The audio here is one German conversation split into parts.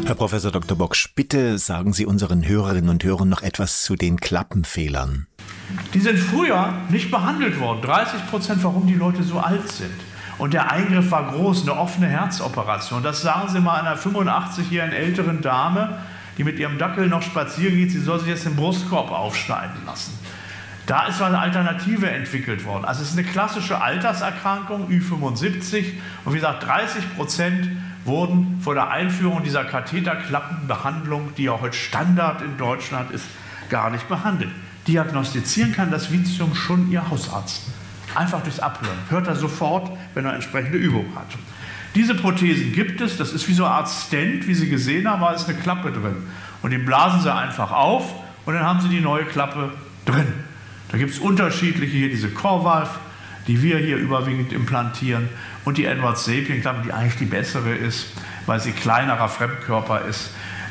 Herr Professor Dr. Boksch, bitte sagen Sie unseren Hörerinnen und Hörern noch etwas zu den Klappenfehlern. Die sind früher nicht behandelt worden, 30%, warum die Leute so alt sind. Und der Eingriff war groß, eine offene Herzoperation. Das sagen Sie mal einer 85-jährigen älteren Dame, die mit ihrem Dackel noch spazieren geht, sie soll sich jetzt den Brustkorb aufschneiden lassen. Da ist eine Alternative entwickelt worden. Also es ist eine klassische Alterserkrankung, Ü75. Und wie gesagt, 30% wurden vor der Einführung dieser Katheterklappenbehandlung, die ja heute Standard in Deutschland ist, gar nicht behandelt. Diagnostizieren kann das Vitium schon Ihr Hausarzt. Einfach durchs Abhören. Hört er sofort, wenn er entsprechende Übung hat. Diese Prothesen gibt es. Das ist wie so eine Art Stent, wie Sie gesehen haben, da ist eine Klappe drin. Und den blasen Sie einfach auf und dann haben Sie die neue Klappe drin. Da gibt es unterschiedliche, hier diese Corvalve, die wir hier überwiegend implantieren, und die Edwards Sapien-Klappe, die eigentlich die bessere ist, weil sie kleinerer Fremdkörper ist,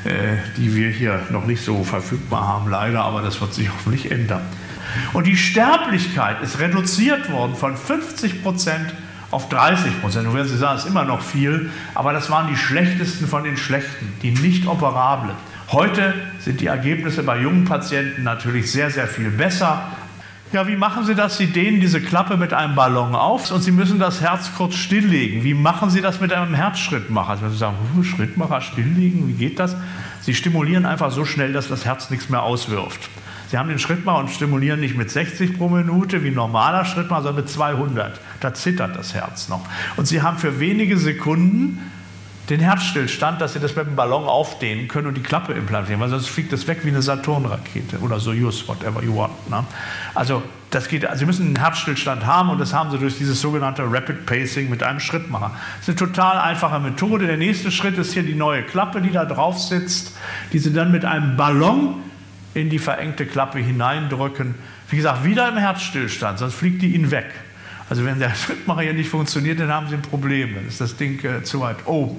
die wir hier noch nicht so verfügbar haben, leider, aber das wird sich hoffentlich ändern. Und die Sterblichkeit ist reduziert worden von 50% auf 30%. Nun werden Sie sagen, das ist immer noch viel, aber das waren die schlechtesten von den schlechten, die nicht operablen. Heute sind die Ergebnisse bei jungen Patienten natürlich sehr, sehr viel besser. Ja, wie machen Sie das? Sie dehnen diese Klappe mit einem Ballon auf und Sie müssen das Herz kurz stilllegen. Wie machen Sie das mit einem Herzschrittmacher? Also Sie sagen, Schrittmacher stilllegen, wie geht das? Sie stimulieren einfach so schnell, dass das Herz nichts mehr auswirft. Sie haben den Schrittmacher und stimulieren nicht mit 60 pro Minute wie ein normaler Schrittmacher, sondern mit 200. Da zittert das Herz noch. Und Sie haben für wenige Sekunden den Herzstillstand, dass Sie das mit dem Ballon aufdehnen können und die Klappe implantieren, weil sonst fliegt das weg wie eine Saturn-Rakete oder Soyuz, whatever you want. Ne? Also das geht, also Sie müssen einen Herzstillstand haben und das haben Sie durch dieses sogenannte Rapid Pacing mit einem Schrittmacher. Das ist eine total einfache Methode. Der nächste Schritt ist hier die neue Klappe, die da drauf sitzt, die Sie dann mit einem Ballon in die verengte Klappe hineindrücken. Wie gesagt, wieder im Herzstillstand, sonst fliegt die Ihnen weg. Also wenn der Schrittmacher hier nicht funktioniert, dann haben Sie ein Problem. Dann ist das Ding zu weit oben.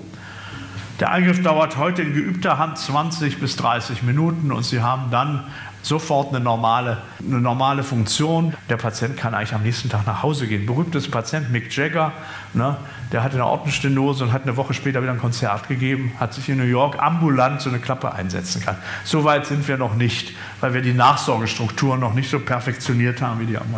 Der Eingriff dauert heute in geübter Hand 20 bis 30 Minuten und Sie haben dann sofort eine normale Funktion. Der Patient kann eigentlich am nächsten Tag nach Hause gehen. Berühmtester Patient, Mick Jagger, ne, der hatte eine Aortenstenose und hat eine Woche später wieder ein Konzert gegeben, hat sich in New York ambulant so eine Klappe einsetzen können. So weit sind wir noch nicht, weil wir die Nachsorgestrukturen noch nicht so perfektioniert haben wie die anderen.